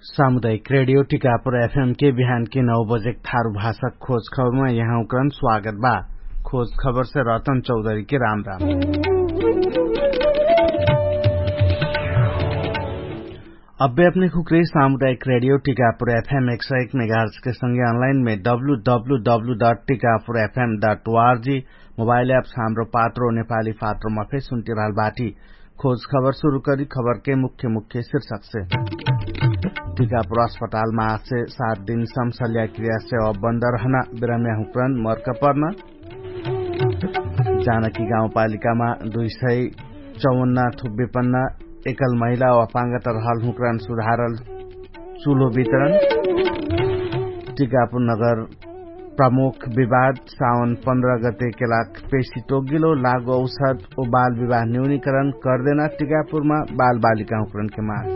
सामुदायिक radio Tikapur FM के बिहान के 9 बजे थारू भाषा खोज खबर में यहाँ उकरण स्वागत बा। खोज खबर से रतन चौधरी के राम राम। अब्बे अपने खुकरी सामुदायिक रेडियो टिकापुर एफएम 101 मेगाहर्ट्ज के संगे ऑनलाइन में www.tikapurfm.org मोबाइल ऐप हाम्रो पात्रो नेपाली पात्रो में फे सुनतिरहल बाटी। खोज खबर शुरू करी खबर के मुख्य शीर्षक से। टिकापुर अस्पताल में आज से 7 दिन सम शल्य क्रिया सेवा बंद रहना बिरामी हुक्रन मर्क पर्न। जानकी गाउँपालिका में 254 थुप विपन्न एकल महिला व अपाङ्गता रहल हुक्रन सुधारल चूल्हो वितरण। टिकापुर नगर प्रमुख विवाद सावन 15 गते के लाख पेशी टोगिलो लागू औषध ओ बाल विवाह न्यूनीकरण कर देना टिकापुर में बाल बालिका हुक्रन के माग।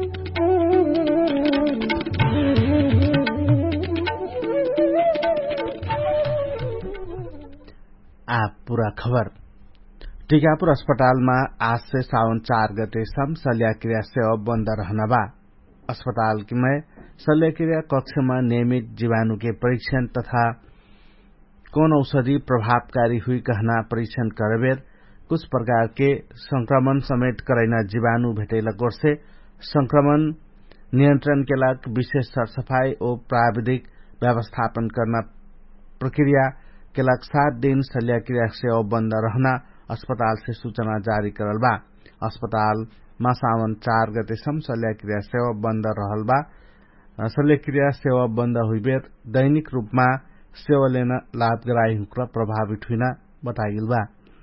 आप पूरा खबर। टिकापुर अस्पताल में आज से सावन 4 गते सम शल्य क्रिया सेवा बंद रहना बा। अस्पताल में शल्य क्रिया कक्ष में नियमित जीवाणु के परीक्षण तथा कौन औषधि प्रभावकारी हुई कहना परीक्षण करबेर कुछ प्रकार के संक्रमण समेत करैना जीवाणु भेटेला गोर से संक्रमण नियंत्रण के लाग विशेष सरसफाई और प्राविधिक व्यवस्थापन करना प्रक्रिया के लाग 7 दिन शल्य क्रिया सेवा बंद रहना अस्पताल से सूचना जारी करल बा। अस्पताल में सावन 4 गते सम शल्य क्रिया सेवा बंद रहल बा। शल्य क्रिया सेवा बंद हुई बेर दैनिक रूप में सेवा लेना लाभग्राही हुक्र प्रभावित हुई बताइल बा।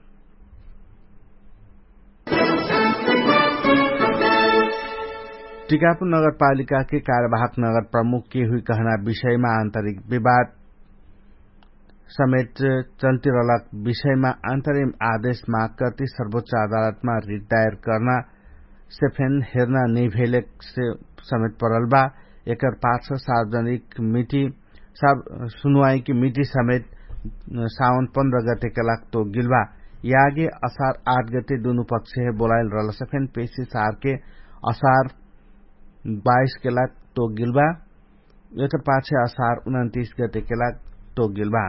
टिकापुर नगरपालिका के कार्यवाहक नगर प्रमुख के हुई कहना विषय में आंतरिक विवाद समेत चलती रहलक विषय में अंतरिम आदेश माग करती सर्वोच्च अदालत में रिट दायर करना से फेन हेरना नहीं भेले से समेत पड़ल बा। एकर पाठ सार्वजनिक मिति सुनवाई की मिति समेत सावन 15 गते के लाख तो गिलबा। यागे असार 8 गते दोनों पक्ष है बोलायल रहल सफेन पेशी सार के असार 22 के लाख तो गिलबा। एकर पाछे असार 29 गते के लाख तो गिलबा।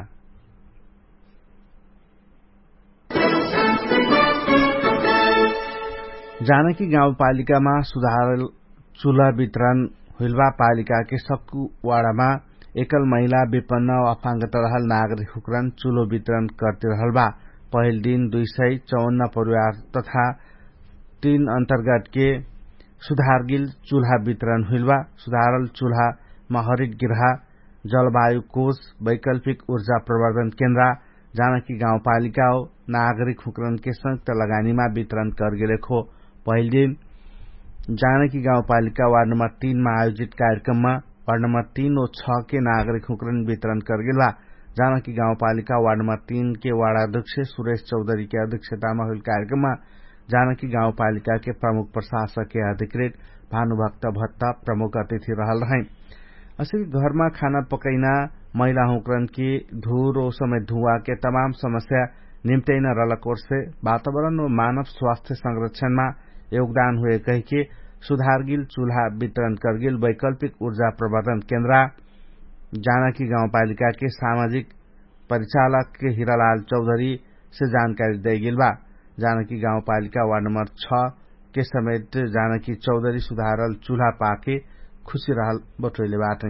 जानकी गाउँपालिका में सुधारल चूल्हा वितरण हुइलबा। पालिका के सक्कु वाड़ा में एकल महिला विपन्न व अपाङ्गता रहल नागरिक हुक्रन चूल्हो वितरण करते रहल बा। पहिल दिन 254 परिवार तथा 3 अंतर्गत के सुधारगिल चूल्हा वितरण हुइलबा। सुधारल चूल्हा में हरित गृह जलवायु कोष वैकल्पिक ऊर्जा प्रवर्धन केन्द्र जानकी गाउँपालिका और नागरिक हुक्रन के संयुक्त लगानी में वितरण कर गिले खो। पहिल दिन जानकी गाउँपालिका वार्ड नंबर 3 में आयोजित कार्यक्रम में वार्ड नंबर 3 और 6 के नागरिक हुक्रन वितरण कर गिला। जानकी गाउँपालिका वार्ड नंबर 3 के वार्डाध्यक्ष सुरेश चौधरी के अध्यक्षता में हुई कार्यक्रम में जानकी गाउँपालिका के प्रमुख प्रशासकीय अधिकृत भानुभक्त भत्ता प्रमुख अतिथि रहल रहे। असली घर में खाना पकैना महिला हुक्रन की धूर और समेत धुआं के तमाम समस्या निम्टैना रलकोर से वातावरण और मानव स्वास्थ्य संरक्षण में योगदान हुए कह के सुधारगिल चूल्हा वितरण करगिल वैकल्पिक ऊर्जा प्रवर्धन केन्द्र जानकी गाउँपालिका के सामाजिक परिचालक के हीरालाल चौधरी से जानकारी दी गिल बा। जानकी गाउँपालिका वार्ड नंबर 6 के समेत जानकी चौधरी सुधारल चूल्हा पाके खुशी रहल बटोले बाटे।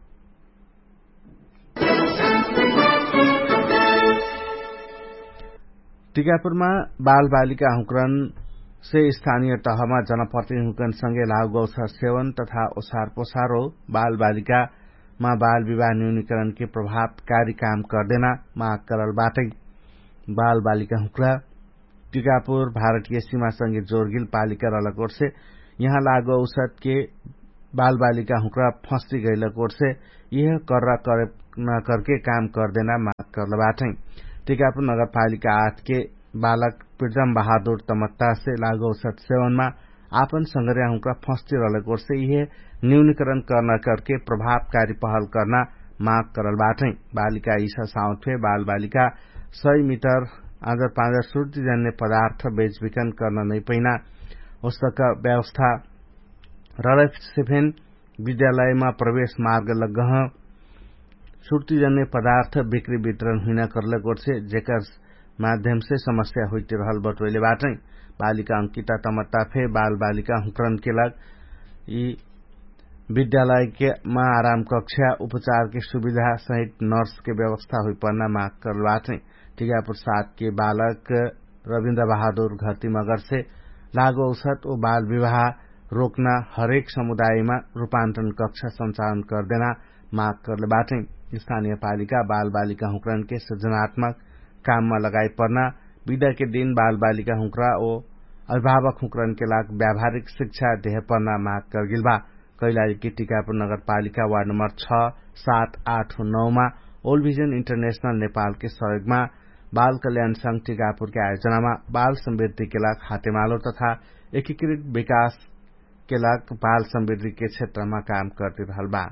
टिकापुर में बाल बालिका हुक्रन से स्थानीय तह में जनप्रतिनिधि हुक्रन संगे लागू औषध सेवन तथा ओसार पोसार हो बाल बालिका में बाल विवाह न्यूनीकरण के प्रभावकारी काम कर देना माग करल बाटे। बाल बालिका हुक्रा टिकापुर भारतीय सीमा संगे जोरगिल पालिका रलकोट से यहाँ लागू औषध के बाल बालिका हुक्रा फंसी गई कोट से यह करके काम कर देना माग कर बाटे। टिकापुर नगर पालिका 8 के बालक प्रिजम बहादुर तमत्ता से लागू औषध सेवन में आपन संगरिया हुक्रा फंसती रलकोट से यह न्यूनीकरण करना करके प्रभावकारी पहल करना माग करल बाटे। बालिका ईसा साउथे बाल बालिका 100 मीटर आदर पाँदर श्रुतिजन्य पदार्थ बेचबिखन करना नहीं पैना उसका व्यवस्था रलफ से फेन विद्यालयमा प्रवेश मार्ग लगह सुर्तीजन्य पदार्थ बिक्री वितरण हुन करले गोर्छे जेकर माध्यम से समस्या होती रहल बटोले बाटै बालिका अंकिता तमत्ता फे बाल बालिका हुक्रन के लग यी विद्यालय के मा आराम कक्षा उपचार के सुविधा सहित नर्स के व्यवस्था हुई पड़ना माग कर बाटै टीकापुर 7 के बालक रविन्द्र बहादुर घरती मगर से लागू औसत और बाल विवाह रोकना हरेक समुदायमा रूपान्तरण कक्षा संचालन कर देना माग करले बाटै स्थानीय पालिका बाल बालिका हुक्रन के सृजनात्मक काम में लगाई पर्ना विदा के दिन बाल बालिका हुक्रा और अभिभावक हुक्रन के लाग व्यावहारिक शिक्षा देह पर्ना माग कर गिलबा कैलाली की टीकापुर नगर पालिका वार्ड नंबर 6, 7, 8 और 9 में ओल्ड विजन इंटरनेशनल नेपाल के सहयोगमा बाल कल्याण संघ टीकापुर के आयोजना में बाल समृद्धि के लाग हातेमालो तथा एकीकृत विकास के लाग बाल समृद्धि के क्षेत्र में काम करते रहल बा।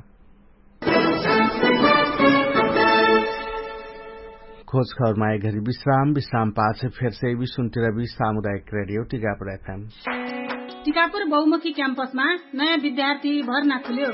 खोज खबर में घड़ी विश्राम पाछे फिर से भी सुनते रही सामुदायिक रेडियो टीकापुर FM। टीकापुर बहुमुखी क्याम्पसमा नयाँ विद्यार्थी भर्ना खुल्यो।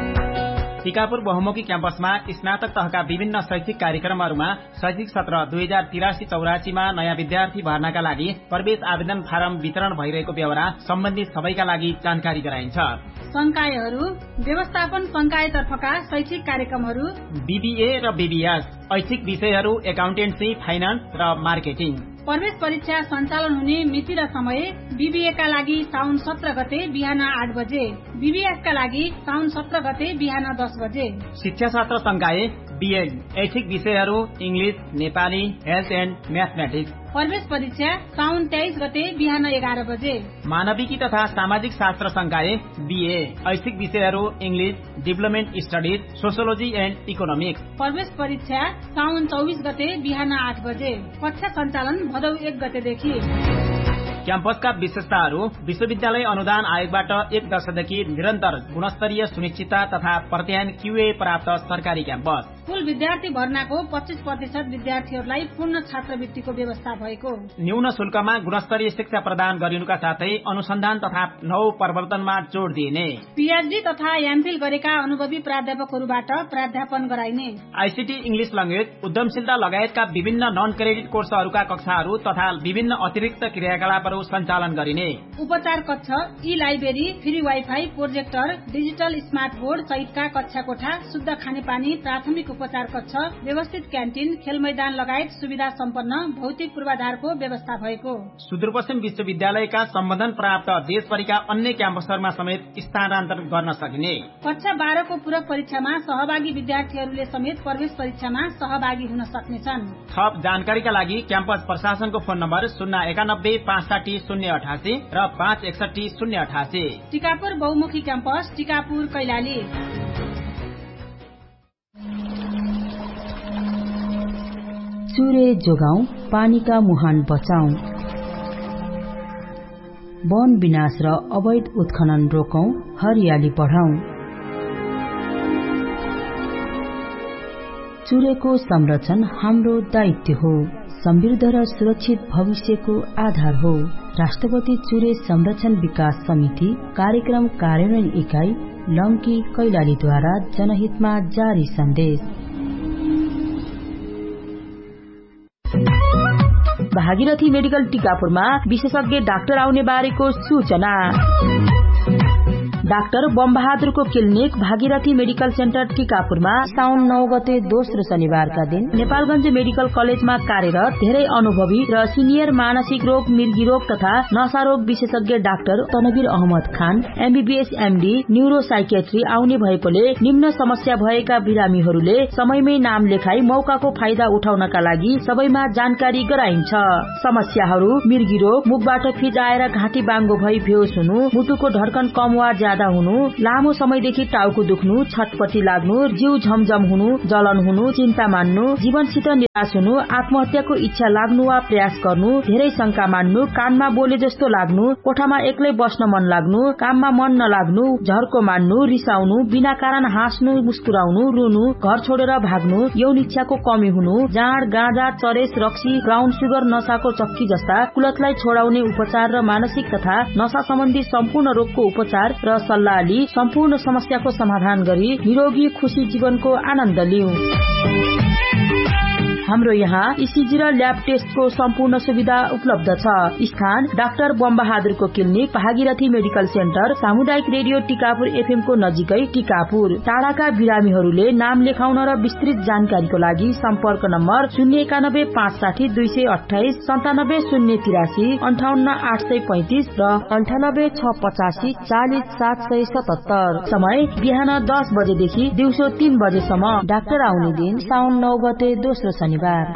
टीकापुर बहुमुखी क्याम्पसमा स्नातक तहका विभिन्न शैक्षिक कार्यक्रमहरूमा शैक्षिक सत्र 2083-84 मा नयाँ विद्यार्थी भर्नाका लागि प्रवेश आवेदन फारम वितरण भइरहेको बेहोरा सम्बन्धित सबैका लागि जानकारी गराइन्छ। संकायहरू व्यवस्थापन संकायतर्फका शैक्षिक कार्यक्रमहरू बीबीए र बीबीएस, ऐच्छिक विषयहरू एकाउन्टेन्सी, फाइनान्स र मार्केटिङ। प्रवेश परीक्षा सञ्चालन हुने मिति र समय बीबीए का लागि साउन 17 गते बिहान 8 बजे, बीबीएस का लागि साउन 17 गते बिहान 10 बजे। शिक्षाशास्त्र संकाय बीएड, ऐच्छिक विषयहरू English, Nepali, health and mathematics. प्रवेश परीक्षा साउन 23 गते बिहान 11 बजे। मानविकी तथा सामाजिक शास्त्र संकाय बीए, ऐच्छिक विषयहरू English, development studies, sociology and economics. प्रवेश परीक्षा साउन 24 गते बिहान 8 बजे। कक्षा सञ्चालन भदौ 1 गतेदेखि। क्याम्पसका विशेषताहरू विश्वविद्यालय अनुदान आयोगबाट 1 वर्षदेखि निरन्तर गुणस्तरीय सुनिश्चितता तथा प्रत्यायन क्यूए प्राप्त सरकारी क्याम्पस। कुल विद्यार्थी भर्नाको 25% विद्यार्थीहरूलाई पूर्ण छात्रवृत्तिको व्यवस्था भएको। न्यून शुल्कमा गुणस्तरीय शिक्षा प्रदान गरिनुका साथै अनुसन्धान तथा नव प्रवर्तनमा जोड़ दिइने। पीएचडी तथा एमफिल गरेका अनुभवी प्राध्यापकहरूबाट प्राध्यापन गराइने। आईसीटी इंग्लिश ल्याङ्ग्वेज, उद्यमशीलता लगायतका विभिन्न नन क्रेडिट कोर्सहरूका कक्षाहरू तथा विभिन्न अतिरिक्त क्रियाकलापहरू सञ्चालन गरिने। उपचार कक्ष, ई library, free wifi, projector, digital smart board सहितका कक्षा कोठा, शुद्ध खानेपानी, प्राथमिक उपचार कक्ष, व्यवस्थित क्यान्टिन, खेल मैदान लगायत सुविधा सम्पन्न भौतिक पूर्वाधारको व्यवस्था भएको। सुदूरपश्चिम विश्वविद्यालयका सम्बन्धन प्राप्त देशभरिका अन्य क्याम्पसहरूमा समेत स्थानान्तरण गर्न सकिने। कक्षा 12 को पूरक परीक्षामा सहभागी विद्यार्थीहरूले समेत प्रवेश परीक्षामा सहभागी हुन सक्नेछन्। थप जानकारीका लागि क्याम्पस प्रशासनको फोन नम्बर 091 560 088 र 561 088। टीकापुर बहुमुखी क्याम्पस, टीकापुर, कैलाली। चुरे जोगाउँ, पानीका मुहान बचाउँ, वन विनाश र अवैध उत्खनन रोकौं, हरियाली बढाउँ। चुरेको संरक्षण हाम्रो दायित्व हो, समृद्ध र सुरक्षित भविष्यको आधार हो। राष्ट्रपति चुरे संरक्षण विकास समिति कार्यक्रम कार्यान्वयन इकाई लङ्की, कैलालीद्वारा जनहितमा जारी सन्देश। भागीरथी मेडिकल टीकापुरमा विशेषज्ञ डाक्टर आउने बारेको सूचना। Doctor बमबहादुरको clinic Bhagirathi medical centre टीकापुरमा साउन 9 गते दोस्रो शनिबारका दिन नेपालगञ्ज मेडिकल कलेजमा कार्यरत धेरै अनुभवी र सिनियर मानसिक रोग, मिर्गी रोग तथा नशा रोग विशेषज्ञ डाक्टर तनवीर अहमद खान एमबीबीएस एमडी न्यूरोसाइकेट्री आउने भएकोले निम्न समस्या भएका बिरामीहरूले समयमै नाम लेखाई मौकाको फाइदा उठाउनका लागि सबैमा जानकारी गराइन्छ। समस्याहरू: मिर्गी रोग, मुखबाट फिज आएर घाँटी बाङ्गो भई बेहोस हुनु, मुटुको धड्कन कम वा ज्यादा हुनु, लामो समयदेखि टाउको दुख्नु, छटपटी लाग्नु, जिउ झमझम हुनु, जलन हुनु, चिन्ता मान्नु, जीवनसित निराश हुनु, आत्महत्याको इच्छा लाग्नु वा प्रयास गर्नु, धेरै शंका मान्नु, कानमा बोले जस्तो लाग्नु, कोठामा एक्लै बस्न मन लाग्नु, काममा मन नलाग्नु, झर्को मान्नु, रिसाउनु, बिना कारण हाँस्नु, मुस्कुराउनु, रुनु, घर छोडेर भाग्नु, यौन इच्छाको कमी हुनु, जाँड, गाँजा, चरेस, रक्सी, ब्राउन सुगर, नशाको चक्की जस्ता कुलतलाई छोडाउने उपचार र मानसिक तथा नशा सम्बन्धी सम्पूर्ण रोगको उपचार र सल्लाह लिई सम्पूर्ण समस्याको समाधान गरी निरोगी खुशी जीवनको आनन्द लिऊ। हाम्रो यहाँ इसिजी र ल्याब टेस्टको सम्पूर्ण सुविधा उपलब्ध छ। स्थान doctor बमबहादुरको clinic, Bhagirathi medical centre, सामुदायिक रेडियो टिकापुर FM को नजिकै टिकापुर। टाढाका बिरामीहरूले नाम लेखाउन र विस्तृत जानकारीको लागि सम्पर्क नम्बर 091 560 228 97 083 58 835 र 98 685 40 777। समय बिहान 10 बजेदेखि दिउँसो 3 बजेसम्म। डाक्टर आउने दिन साउन 9 गते दोस्रो शनिबार।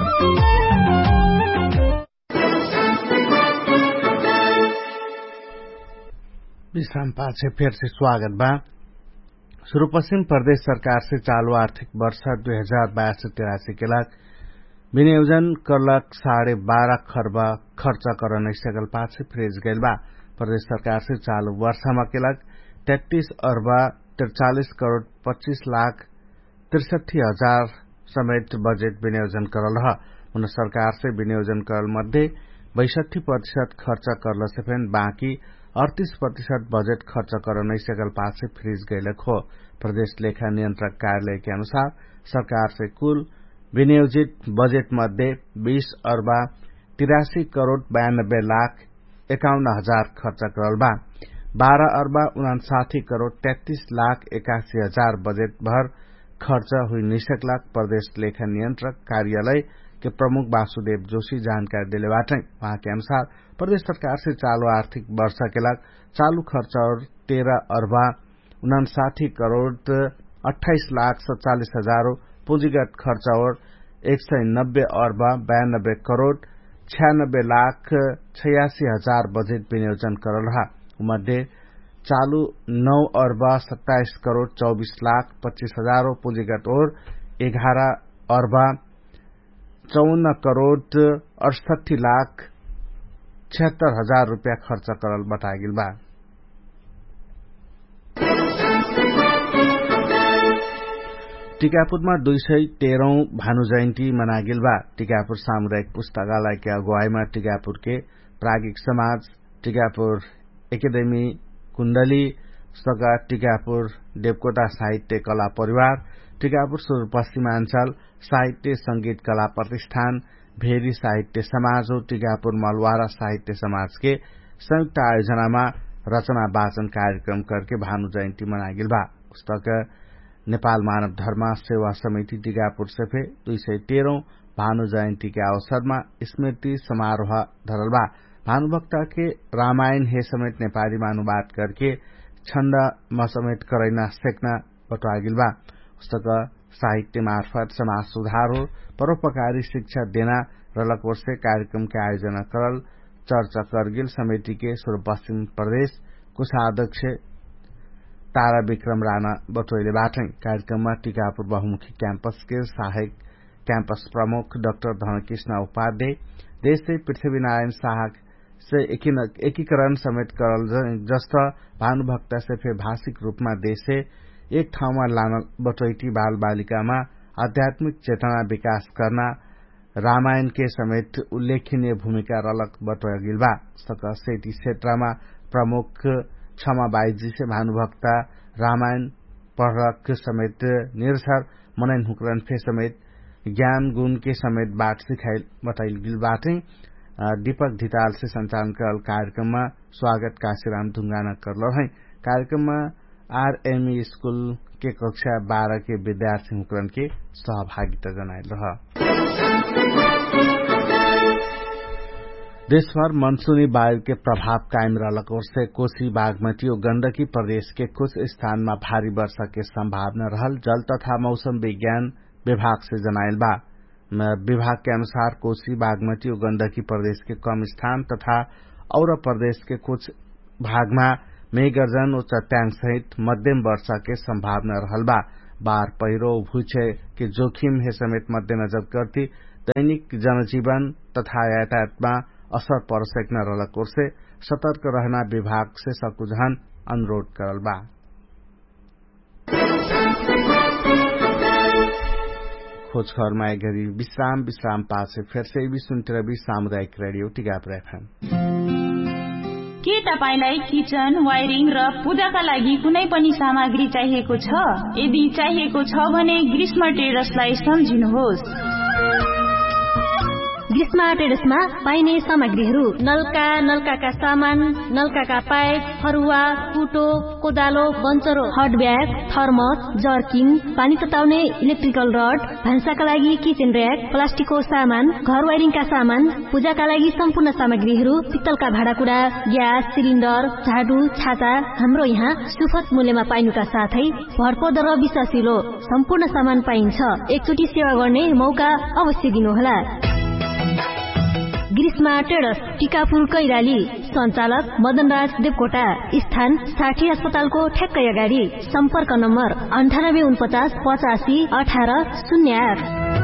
विश्राम पाछे फिर से स्वागत बा। सुदूरपश्चिम प्रदेश सरकार से चालू आर्थिक वर्ष 2082-83 के लाख विनियोजन करलक 12.5 खर्ब खर्च करने सकल पाछे फ्रेज गइल बा। प्रदेश सरकार से चालू वर्षमा के लाख 33 अर्ब 43 करोड़ 25 लाख 63 हजार समेत बजेट विनियोजन करल रहा। उन सरकार से विनियोजन करल मध्ये 62% खर्च करल से फेन बाँकी 38% बजेट खर्च कर नहीं सकल पास से फ्रीज गये हो। प्रदेश लेखा नियंत्रक कार्यालय के अनुसार सरकार से कुल विनियोजित बजेट मध्ये 20 अर्ब 83 करोड़ 92 लाख 51 हजार खर्च करल बा। 12 अर्ब 59 करोड़ 33 लाख 81 हजार बजेट भर खर्च हुई निसकला। प्रदेश लेखा नियंत्रक कार्यालय के प्रमुख वासुदेव जोशी जानकारी दिले बाटे। वहां के अनुसार प्रदेश सरकार से चालू आर्थिक वर्ष के लाख चालू खर्च और 13 अर्ब 59 करोड़ 28 लाख 47 हजार पूंजीगत खर्च और 190 अर्ब 92 करोड़ 96 लाख 86 हजार बजेट विनियोजन करल रहा। मध्ये चालू 9 अर्ब 27 करोड़ 24 लाख 25 हजार पूंजीगत और 11 अर्ब 54 करोड़ 68 लाख 76 हजार रूपया खर्च करल बतागिल बा। टिकापुरमा 213औं भानु जयन्ती मनागिल बा। टिकापुर सामुदायिक पुस्तकालय के अगुवाईमा टिकापुर के प्राज्ञिक समाज, टिकापुर एकेडेमी कुण्डली सगा, टिकापुर देवकोटा साहित्य कला परिवार, टिकापुर सुदूरपश्चिमाञ्चल साहित्य संगीत कला प्रतिष्ठान, भेरी साहित्य समाज और टिकापुर मलवारा साहित्य समाज के संयुक्त आयोजनामा रचना वाचन कार्यक्रम करके भानु जयन्ती मनागिल बा। पुस्तक नेपाल मानव धर्म सेवा समिति टिकापुर से 213औं भानु जयन्ती के अवसरमा स्मृति समारोह धरल बा। भानुभक्त के रामायण हे समेत नेपाली में अनुवाद करके छंद म समेत करैना सेक्ना बटुआगिल बा। पुस्तक साहित्य मार्फत समाज सुधार और परोपकारी शिक्षा देना रलक वर्ष से कार्यक्रम के आयोजना करल चर्चा करगिल समिति के सुदूरपश्चिम प्रदेश कोषाध्यक्ष तारा विक्रम राणा बटोइले बाटे। कार्यक्रम में टिकापुर बहुमुखी कैंपस के सहायक कैंपस प्रमुख डाक्टर धनकृष्ण उपाध्याय, देश से पृथ्वीनारायण शाह से एकीकरण समेत करल जस्ता भानुभक्त से फिर भाषिक रूप में देश से एक ठाउँमा लान बटोइटी बाल बालिका में आध्यात्मिक चेतना विकास करना रामायण के समेत उल्लेखनीय भूमिका रलक बटोगिल बा। सेती क्षेत्रमा प्रमुख क्षमा बाईजी से भानुभक्त रामायण पढ़क समेत निरसर मनैन हुकरन फे समेत ज्ञान गुण के समेत बाट सिखाइल बताइल गिल बाटे। दीपक धिताल से संचालन करल कार्यक्रम में स्वागत काशीराम ढुंगाना करल है। कार्यक्रम में आरएमई स्कूल के कक्षा 12 के विद्यार्थी हुकरन के सहभागिता जनाइल रहा। देशभर मनसूनी वायु के प्रभाव कायम रहलक से कोशी, बागमती और गण्डकी प्रदेश के कुछ स्थान में भारी वर्षा के संभावना रहल जल तथा मौसम विज्ञान विभाग से जनाइल बा। विभाग के अनुसार कोशी, बागमती और गण्डकी प्रदेश के कम स्थान तथा और प्रदेश के कुछ भाग में मेघगर्जन और चट्याङ सहित मध्यम वर्षा के संभावना रहल बा। बाढ़, पहिरो, भूक्षय के जोखिम हे समेत मध्यनजर करती दैनिक जनजीवन तथा यातायात में असर पर सकना रहलक से सतर्क रहना विभाग से सकुजहन अनुरोध करल बा। खोज खबर में घड़ी विश्राम पास से फिर से भी सुनते रही सामुदायिक रेडियो टिकापुर FM। के के तपाईलाई किचन, वायरिङ र पूजाका लागि कुनै पनि सामग्री चाहिएको छ? यदि चाहिएको छ भने ग्रीष्म ट्रेडर्सलाई सम्झिनुहोस्। ग्रीष्म ट्रेडर्समा पाइने सामग्रीहरू नलका, नलकाका सामान, नलकाका पाइप, फरुवा, कुटो, कोदालो, बन्चरो, हट ब्याग, थर्मस, जर्किन, पानी तताउने इलेक्ट्रिकल रड, भान्साका लागि किचन र्याक, प्लास्टिकको सामान, घर वायरिङका सामान, पूजाका लागि सम्पूर्ण सामग्रीहरू, पित्तलका भाँडाकुँडा, ग्यास सिलिन्डर, झाडु, छाता हाम्रो यहाँ सुपथ मूल्यमा पाइनुका साथै भरपर्दो र विश्वासिलो सम्पूर्ण सामान पाइन्छ। एकचोटि सेवा गर्ने मौका अवश्य दिनुहोला। ग्रीष्म ट्रेडर्स, टिकापुर कैलाली, सञ्चालक मदनराज देवकोटा, स्थान साठी अस्पतालको ठ्याक्कै अगाडि, सम्पर्क नम्बर 9849 85 18 08।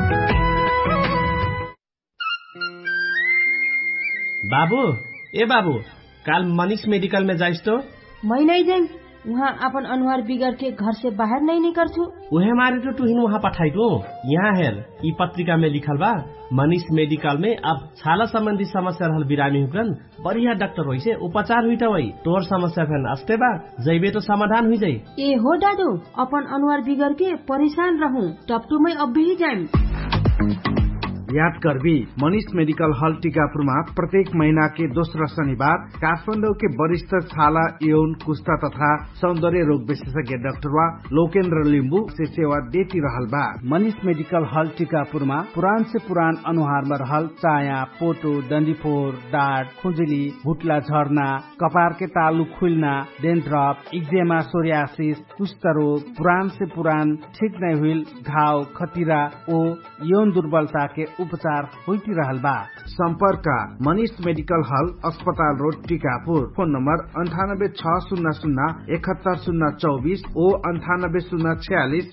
बाबू ए बाबू, काल मनीष मेडिकल में जाइस तो? मैं नहीं जाइम, वहाँ अपन अनुहार बिगड़ के घर से बाहर नहीं निकल छू। उहे मारे तो तुहिन वहाँ पठाई दो। यहाँ हेर, ई पत्रिका में लिखल बा मनीष मेडिकल में अब छाला संबंधी समस्या रहल बिरामी हुकन बढ़िया डॉक्टर होई से उपचार हुई वही तोर समस्या फैन अस्ते बा जैबे तो समाधान हुई जाई। ए हो दादू, अपन अनुहार बिगड़ के परेशान रहूं, टपटू में अब भी जाइम। याद करबी मनीष मेडिकल हॉल टीकापुरमा प्रत्येक महीना के दोस्रो शनिबार काठमाडौँ के वरिष्ठ छाला, यौन, कुष्ठा तथा सौंदर्य रोग विशेषज्ञ डाक्टर लोकेन्द्र लिम्बू से सेवा देती रहल बा। मनीष मेडिकल हॉल टीकापुरमा पुरान से पुरान अनुहार में रहल चाया, पोटो, डंडीफोर, डाँट, खुजली, भुटला झर्ना, कपार के तालु खुलना, डेन्ड्रफ, इक्जेमा, सोरियासिस, कुष्ठ रोग, पुरान से पुरान ठीक नहीं हुई घाव, खतिरा ओ यौन दुर्बलता के उपचार होती रहल बा। संपर्क मनीष मेडिकल हॉल, अस्पताल रोड, टीकापुर। फोन नंबर 9860017024 ओ 9804477417।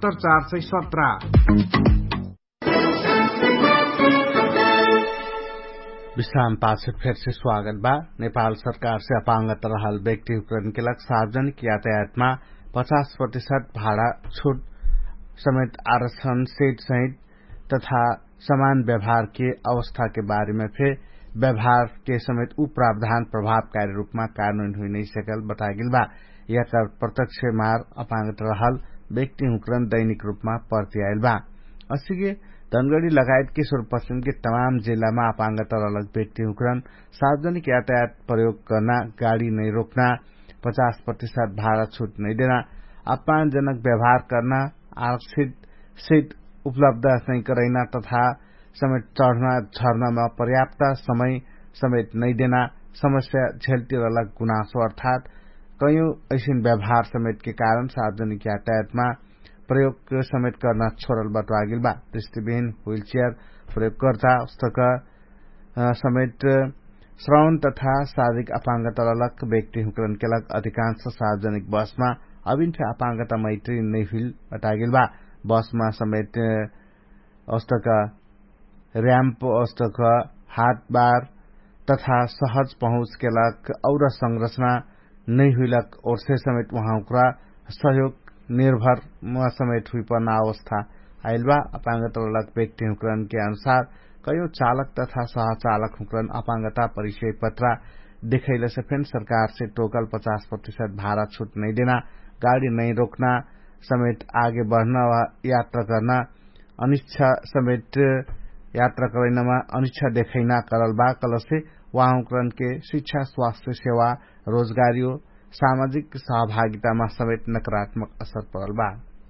विश्राम पास फिर से स्वागत बा। नेपाल सरकार से अपांगत रहल व्यक्ति के लग सार्वजनिक यातायात में 50% भाड़ा छूट समेत आरक्षण सीट सहित तथा समान व्यवहार के अवस्था के बारे में फिर व्यवहार के समेत उ प्रावधान प्रभावकारी रूप में कार्यान्वयन हुई नहीं सकल बताया गया बा। यह कर प्रत्यक्ष मार अपांगत रहल व्यक्ति हुकरन दैनिक रूप में पर्ती आयल बा। असिगे धनगढ़ी लगायत के सुदूरपश्चिम के तमाम जिला में अपांगत अलग व्यक्ति हुकरन सार्वजनिक यातायात प्रयोग करना, गाड़ी नहीं रोकना, 50% भाड़ा छूट नहीं देना, अपमानजनक व्यवहार करना, आरक्षित सीट उपलब्ध नहीं कराइना तथा समेत चढ़ना झरना में पर्याप्त समय समेत नहीं देना, समस्या झेलती अलग गुनासो अर्थात कईयों ऐसे व्यवहार समेत के कारण सार्वजनिक यातायात में प्रयोग समेत करना छोड़ल बटवागिल बा। दृष्टिविहीन, व्हील चेयर प्रयोगकर्ता, पुस्तक समेत श्रवण तथा शारीरिक अपांगता अलग व्यक्ति हुकरन के लग अधिकांश सार्वजनिक बस में अबिन्थे अपांगता मैत्री नहीं हुई बतागिल बा। बस में समेत औस्तक रैंप, औस्तक हाथ बार तथा सहज पहुंच के लग और संरचना नहीं हुई लग और से समेत वहां उकरा सहयोग निर्भर समेत हुई पना अवस्था आयल बा। अपांगता अलग व्यक्ति हुकरन के अनुसार कईयों चालक तथा सहचालक हुकरन अपांगता परिचय पत्र दिखैले से फिर सरकार से टोकल 50% भाड़ा छूट नहीं देना, गाड़ी नहीं रोकना समेत आगे बढ़ना व यात्रा करना, अनिच्छा समेत यात्रा करना अनिच्छा देखना करल बा। कल से वहां के शिक्षा, स्वास्थ्य सेवा, रोजगारियों, सामाजिक सहभागिता में समेत नकारात्मक असर पड़ल बा।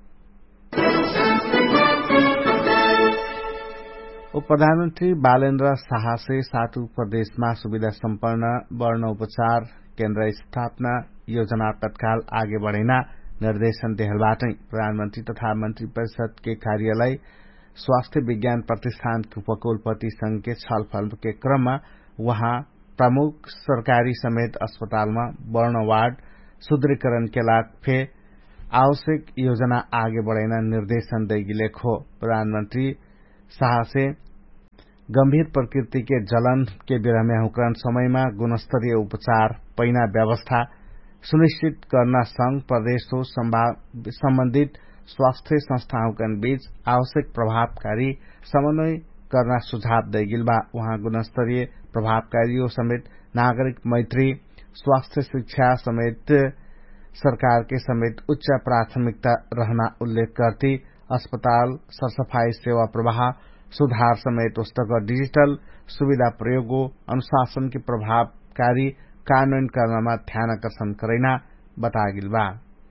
उप प्रधानमंत्री बालेन्द्र शाह से सातु प्रदेश में सुविधा संपन्न वर्ण उपचार केन्द्र स्थापना योजना तत्काल आगे बढ़ेना निर्देशन देहलबाटै प्रधानमंत्री तथा मंत्री परिषद के कार्यालय स्वास्थ्य विज्ञान प्रतिष्ठान के उपकुलपति संघ के छलफल के क्रम में वहां प्रमुख सरकारी समेत अस्पताल में वर्ण वार्ड सुदृढ़ीकरण के लाग फेर आवश्यक योजना आगे बढ़ेना निर्देशन देगी लेखो। प्रधानमंत्री शाह से गंभीर प्रकृति के जलन के विरह हुकरन समय में गुणस्तरीय उपचार पैना व्यवस्था सुनिश्चित करना संघ प्रदेशों संबंधित स्वास्थ्य संस्थाओं के बीच आवश्यक प्रभावकारी समन्वय करना सुझाव देगिल बा। वहां गुणस्तरीय प्रभावकारियों समेत नागरिक मैत्री स्वास्थ्य शिक्षा समेत सरकार के समेत उच्च प्राथमिकता रहना उल्लेख करती अस्पताल सरसफाई सेवा प्रवाह सुधार समेत पुस्तक डिजिटल सुविधा प्रयोगो अनुशासन के प्रभावकारी कार्यान्वयन गर्नमा ध्यान आकर्षण करैना बतागिल बा।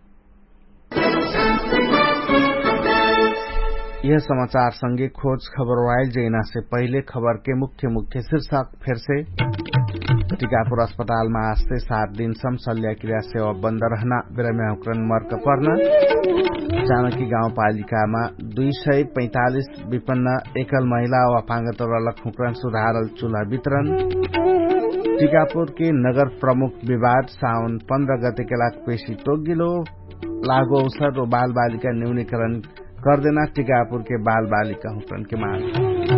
यह समाचार संगे खोज खबर वाइल जैना से पहले खबर के मुख्य शीर्षक फिर से। टीकापुर अस्पताल में आज से 7 दिनसम्म शल्य क्रिया सेवा बन्द रहना बिरामी हुक्रन मर्क पर्न। जानकी गाउँपालिका में 245 विपन्न एकल महिला व अपाङ्गतवरलक हुक्रन सुधारल चूल्हा वितरण। टीकापुर के नगर प्रमुख विवाद साउन 15 गते के लाख पेशी तोगिलो लागू अवसर और बाल बालिका न्यूनीकरण कर देना टीकापुर के बाल बालिका हुक्रन के मांग।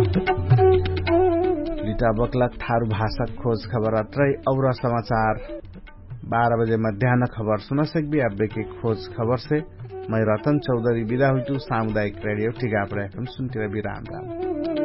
लिटा बकलक थारू भाषक खोज खबर अत्रै और समाचार 12 बजे मध्याह्न खबर सुन सकबी। अब्बे के खोज खबर से मैं रतन चौधरी विदा हुई सामुदायिक रेडियो टीकापुर FM सुनतिर विराम।